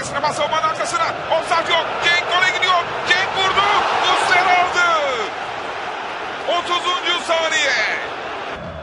içerisine bas savunmanın arkasına. Offside yok. Cenk gole gidiyor. Cenk vurdu. Muslera aldı. 30. saniye.